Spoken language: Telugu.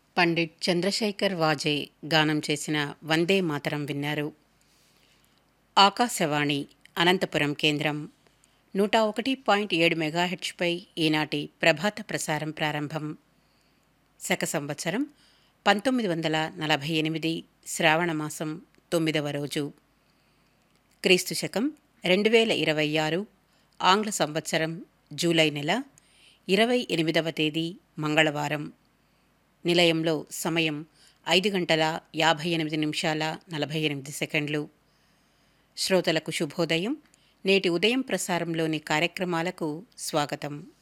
పండిట్ చంద్రశేఖర్ వాజే గానం చేసిన వందే మాతరం విన్నారు. ఆకాశవాణి అనంతపురం కేంద్రం 101.7 మెగాహెర్ట్జ్పై ఈనాటి ప్రభాత ప్రసారం ప్రారంభం. శక సంవత్సరం 1948 శ్రావణమాసం 9వ రోజు, క్రీస్తు శకం 2026 ఆంగ్ల సంవత్సరం జూలై నెల 28వ తేదీ మంగళవారం. నిలయంలో సమయం 5:58 శ్రోతలకు శుభోదయం. నేటి ఉదయం ప్రసారంలోని కార్యక్రమాలకు స్వాగతం.